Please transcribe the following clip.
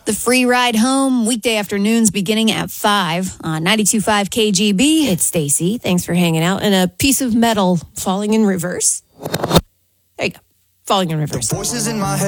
The free ride home, weekday afternoons beginning at 5 on 92.5 KGB. It's Stacy. Thanks for hanging out. And a piece of metal falling in reverse. There you go. Falling in reverse. The voices in my head.